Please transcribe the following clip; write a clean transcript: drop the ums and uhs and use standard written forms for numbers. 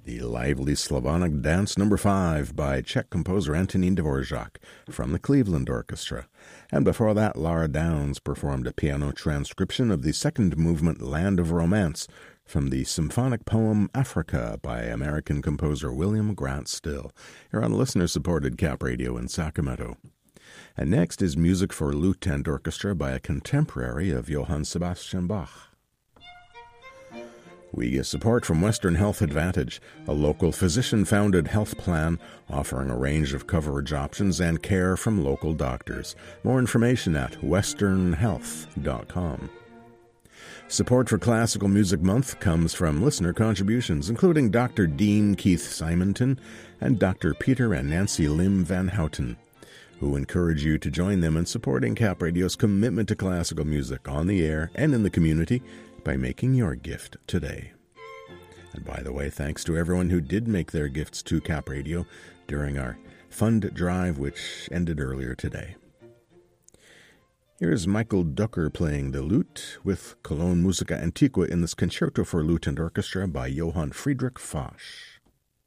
The lively Slavonic Dance No. 5 by Czech composer Antonín Dvorak from the Cleveland Orchestra. And before that, Laura Downs performed a piano transcription of the second movement Land of Romance from the symphonic poem Africa by American composer William Grant Still, here on listener-supported Cap Radio in Sacramento. And next is music for lute and orchestra by a contemporary of Johann Sebastian Bach. We get support from Western Health Advantage, a local physician-founded health plan offering a range of coverage options and care from local doctors. More information at westernhealth.com. Support for Classical Music Month comes from listener contributions, including Dr. Dean Keith Simonton and Dr. Peter and Nancy Lim Van Houten, who encourage you to join them in supporting Cap Radio's commitment to classical music on the air and in the community by making your gift today. And by the way, thanks to everyone who did make their gifts to Cap Radio during our fund drive, which ended earlier today. Here's Michael Ducker playing the lute with Cologne Musica Antiqua in this concerto for lute and orchestra by Johann Friedrich Foch.